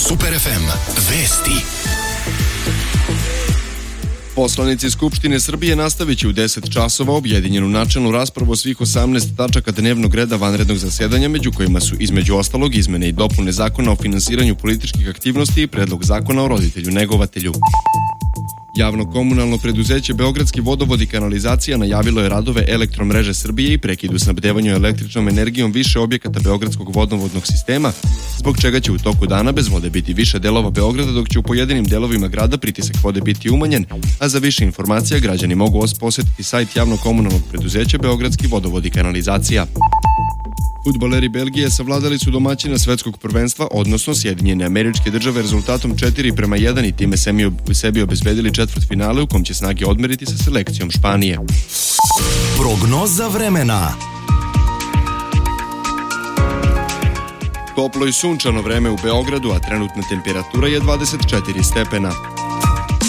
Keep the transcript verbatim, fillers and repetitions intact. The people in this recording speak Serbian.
Super ef em vesti. Poslanici Skupštine Srbije nastavit će u deset časova objedinjenu načelnu raspravu o svih osamnaest tačaka dnevnog reda vanrednog zasedanja, među kojima su između ostalog izmene i dopune Zakona o finansiranju političkih aktivnosti i predlog Zakona o roditelju negovatelju. Javno komunalno preduzeće Beogradski vodovod i kanalizacija najavilo je radove Elektromreže Srbije i prekidu snabdevanju električnom energijom više objekata Beogradskog vodovodnog sistema, zbog čega će u toku dana bez vode biti više delova Beograda, dok će u pojedinim delovima grada pritisak vode biti umanjen, a za više informacija građani mogu posetiti sajt javno komunalnog preduzeća Beogradski vodovod i kanalizacija. Fudbaleri Belgije savladali su domaćina svetskog prvenstva, odnosno Sjedinjene Američke Države, rezultatom četiri prema jedan i time sebi obezbedili četvrtfinale u kom će snage odmeriti sa selekcijom Španije. Prognoza vremena. Toplo i sunčano vreme u Beogradu, a trenutna temperatura je dvadeset četiri stepena.